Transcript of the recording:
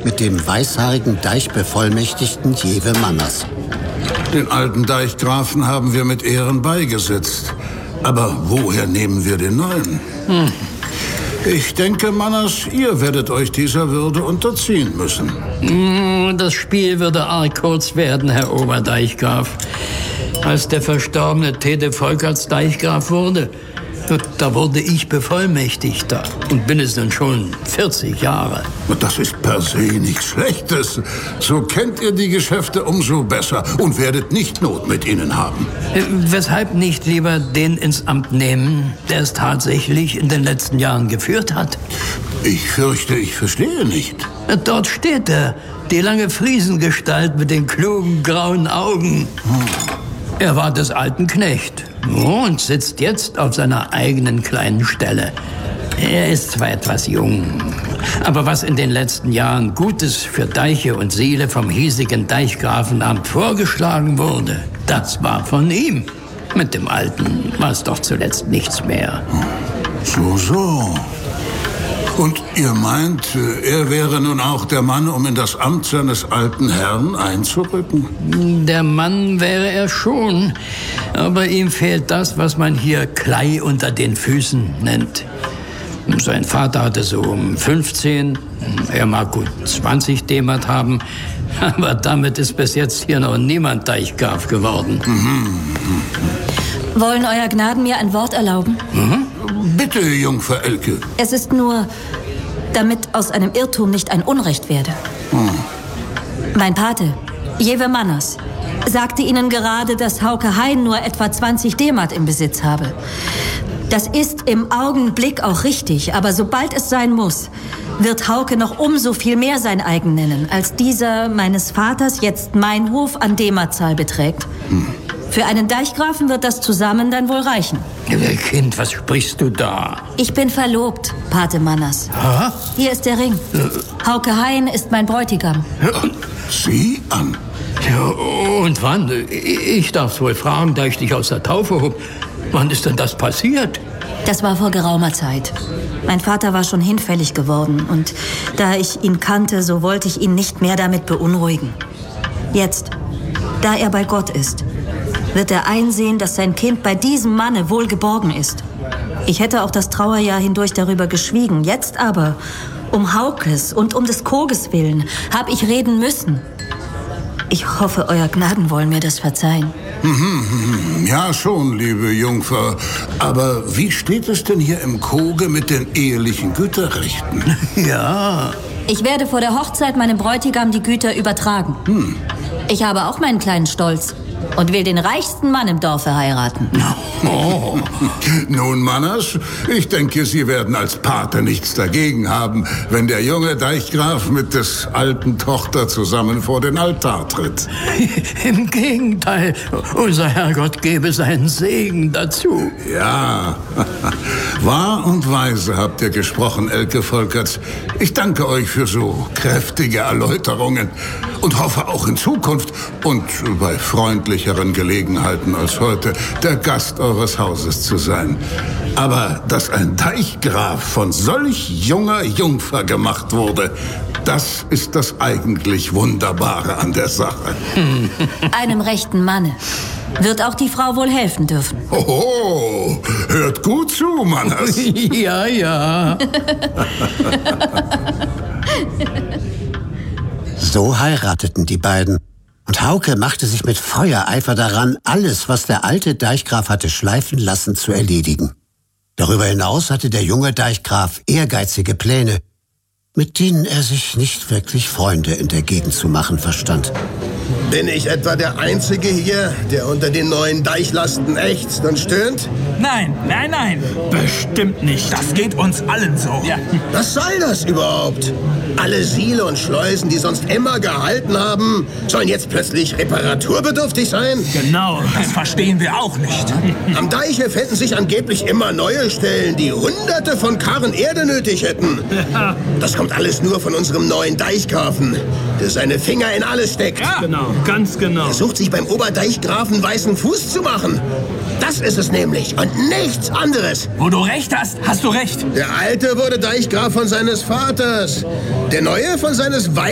mit dem weißhaarigen Deichbevollmächtigten Jewe Manners. Den alten Deichgrafen haben wir mit Ehren beigesetzt. Aber woher nehmen wir den neuen? Ich denke, Manners, ihr werdet euch dieser Würde unterziehen müssen. Das Spiel würde arg kurz werden, Herr Oberdeichgraf. Als der verstorbene Tede Volkerts Deichgraf wurde, da wurde ich Bevollmächtigter und bin es nun schon 40 Jahre. Das ist per se nichts Schlechtes. So kennt ihr die Geschäfte umso besser und werdet nicht Not mit ihnen haben. Weshalb nicht lieber den ins Amt nehmen, der es tatsächlich in den letzten Jahren geführt hat? Ich fürchte, ich verstehe nicht. Dort steht er, die lange Friesengestalt mit den klugen grauen Augen. Er war des alten Knecht und sitzt jetzt auf seiner eigenen kleinen Stelle. Er ist zwar etwas jung, aber was in den letzten Jahren Gutes für Deiche und Seele vom hiesigen Deichgrafenamt vorgeschlagen wurde, das war von ihm. Mit dem Alten war es doch zuletzt nichts mehr. So. Und ihr meint, er wäre nun auch der Mann, um in das Amt seines alten Herrn einzurücken? Der Mann wäre er schon, aber ihm fehlt das, was man hier Klei unter den Füßen nennt. Sein Vater hatte so um 15, er mag gut 20 D-Mark haben, aber damit ist bis jetzt hier noch niemand Deichgraf geworden. Wollen Euer Gnaden mir ein Wort erlauben? Bitte, Jungfer Elke. Es ist nur, damit aus einem Irrtum nicht ein Unrecht werde. Mein Pate, Jewe Manners, sagte Ihnen gerade, dass Hauke Hein nur etwa 20 D-Mark im Besitz habe. Das ist im Augenblick auch richtig, aber sobald es sein muss, wird Hauke noch umso viel mehr sein eigen nennen, als dieser meines Vaters jetzt mein Hof an D-Mark-Zahl beträgt. Für einen Deichgrafen wird das zusammen dann wohl reichen. Kind, was sprichst du da? Ich bin verlobt, Pate Manners. Hier ist der Ring. Hauke Hein ist mein Bräutigam. Sieh an. Ja, und wann? Ich darf's wohl fragen, da ich dich aus der Taufe hob. Wann ist denn das passiert? Das war vor geraumer Zeit. Mein Vater war schon hinfällig geworden und da ich ihn kannte, so wollte ich ihn nicht mehr damit beunruhigen. Jetzt, da er bei Gott ist, wird er einsehen, dass sein Kind bei diesem Manne wohl geborgen ist. Ich hätte auch das Trauerjahr hindurch darüber geschwiegen. Jetzt aber, um Haukes und um des Koges willen, habe ich reden müssen. Ich hoffe, Euer Gnaden wollen mir das verzeihen. Ja, schon, liebe Jungfer. Aber wie steht es denn hier im Koge mit den ehelichen Güterrechten? Ja. Ich werde vor der Hochzeit meinem Bräutigam die Güter übertragen. Ich habe auch meinen kleinen Stolz und will den reichsten Mann im Dorfe heiraten. Nun, Manners, ich denke, Sie werden als Pate nichts dagegen haben, wenn der junge Deichgraf mit des alten Tochter zusammen vor den Altar tritt. Im Gegenteil, unser Herrgott gebe seinen Segen dazu. Ja, wahr und weise habt ihr gesprochen, Elke Volkerts. Ich danke euch für so kräftige Erläuterungen und hoffe auch in Zukunft und bei freundlicheren Gelegenheiten als heute der Gast eures Hauses zu sein. Aber dass ein Deichgraf von solch junger Jungfer gemacht wurde, das ist das eigentlich Wunderbare an der Sache. Einem rechten Manne wird auch die Frau wohl helfen dürfen. Oh, hört gut zu, Manners. Ja. So heirateten die beiden. Und Hauke machte sich mit Feuereifer daran, alles, was der alte Deichgraf hatte schleifen lassen, zu erledigen. Darüber hinaus hatte der junge Deichgraf ehrgeizige Pläne, mit denen er sich nicht wirklich Freunde in der Gegend zu machen verstand. Bin ich etwa der Einzige hier, der unter den neuen Deichlasten ächzt und stöhnt? Nein. Bestimmt nicht. Das geht uns allen so. Ja. Was soll das überhaupt? Alle Siele und Schleusen, die sonst immer gehalten haben, sollen jetzt plötzlich reparaturbedürftig sein? Genau, das verstehen wir auch nicht. Am Deiche fänden sich angeblich immer neue Stellen, die Hunderte von Karren Erde nötig hätten. Das kommt alles nur von unserem neuen Deichgrafen, der seine Finger in alles steckt. Ja, genau, ganz genau. Er sucht sich beim Oberdeichgrafen weißen Fuß zu machen. Das ist es nämlich und nichts anderes. Wo du recht hast, hast du recht. Der Alte wurde Deichgraf von seines Vaters. Der Neue von seines